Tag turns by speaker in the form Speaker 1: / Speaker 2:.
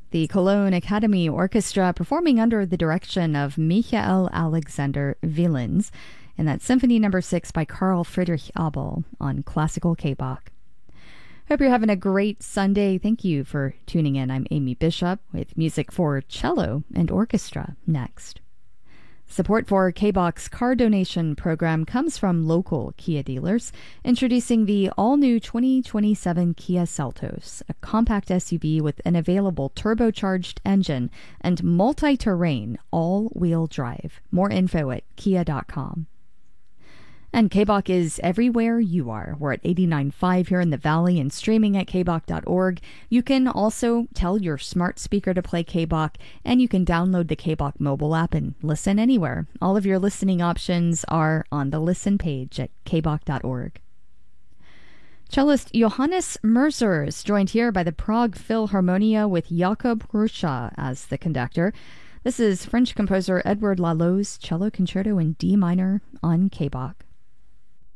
Speaker 1: The Cologne Academy Orchestra performing under the direction of Michael Alexander Wielands, and that's Symphony No. 6 by Carl Friedrich Abel on Classical K-Bach. Hope you're having a great Sunday. Thank you for tuning in. I'm Amy Bishop with music for cello and orchestra next. Support for K-Bach's car donation program comes from local Kia dealers, introducing the all-new 2027 Kia Seltos, a compact SUV with an available turbocharged engine and multi-terrain all-wheel drive. More info at kia.com. And K-Bach is everywhere you are. We're at 89.5 here in the Valley and streaming at kbach.org. You can also tell your smart speaker to play K-Bach, and you can download the K-Bach mobile app and listen anywhere. All of your listening options are on the listen page at kbach.org. Cellist Johannes Merzer is joined here by the Prague Philharmonia with Jakob Ruscha as the conductor. This is French composer Edward Lalo's cello concerto in D minor on K-Bach.